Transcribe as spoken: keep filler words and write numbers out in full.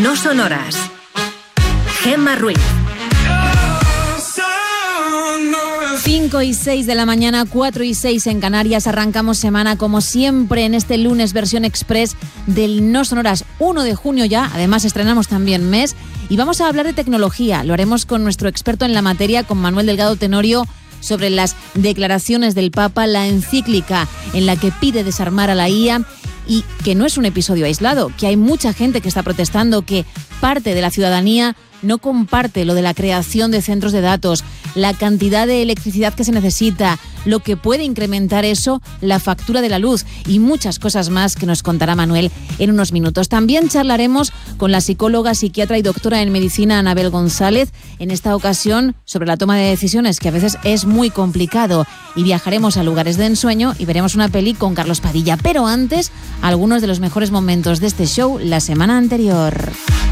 No Sonoras. Gemma Ruiz. cinco y seis de la mañana, cuatro y seis en Canarias. Arrancamos semana como siempre en este lunes versión express del No Sonoras, uno de junio ya. Además estrenamos también mes y vamos a hablar de tecnología. Lo haremos con nuestro experto en la materia, con Manuel Delgado Tenorio, sobre las declaraciones del Papa, la encíclica en la que pide desarmar a la I A, y que no es un episodio aislado, que hay mucha gente que está protestando, que parte de la ciudadanía no comparte lo de la creación de centros de datos, la cantidad de electricidad que se necesita, lo que puede incrementar eso, la factura de la luz y muchas cosas más que nos contará Manuel en unos minutos. También charlaremos con la psicóloga, psiquiatra y doctora en medicina Anabel González, en esta ocasión sobre la toma de decisiones, que a veces es muy complicado, y viajaremos a lugares de ensueño y veremos una peli con Carlos Padilla. Pero antes, algunos de los mejores momentos de este show la semana anterior.